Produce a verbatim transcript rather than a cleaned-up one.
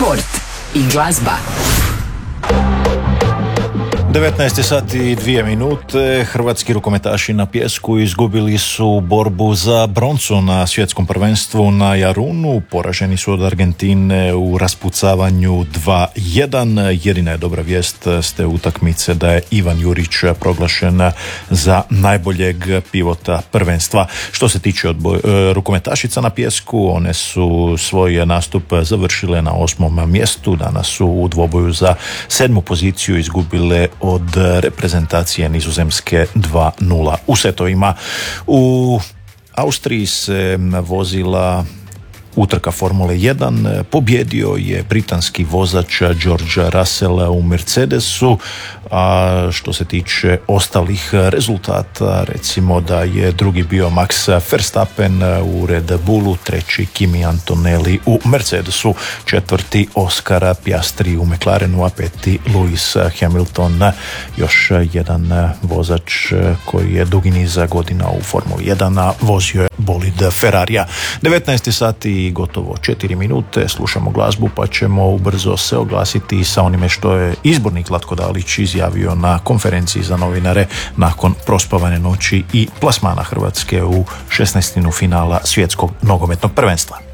sport i glazba. devetnaest sati i dvije minute. Hrvatski rukometaši na pjesku izgubili su borbu za broncu na svjetskom prvenstvu na Jarunu. Poraženi su od Argentine u raspucavanju dva jedan. Jedina je dobra vijest s te utakmice da je Ivan Jurić proglašen za najboljeg pivota prvenstva. Što se tiče odboj, rukometašica na pjesku, one su svoj nastup završile na osmom mjestu. Danas su u dvoboju za sedmu poziciju izgubile od reprezentacije Nizozemske dva nula u setovima. U Austriji se vozila utrka Formule jedan. Pobjedio je britanski vozač George Russell u Mercedesu, a što se tiče ostalih rezultata, recimo da je drugi bio Max Verstappen u Red Bullu, treći Kimi Antonelli u Mercedesu, četvrti Oscar Piastri u McLarenu, a peti Lewis Hamilton, još jedan vozač koji je dugi niz godina u Formuli jedan, a vozio je bolid Ferrarija. devetnaest sati i gotovo četiri minute, slušamo glazbu pa ćemo ubrzo se oglasiti sa onime što je izbornik Zlatko Dalić izjavio na konferenciji za novinare nakon prospavane noći i plasmana Hrvatske u šesnaestinu finala svjetskog nogometnog prvenstva.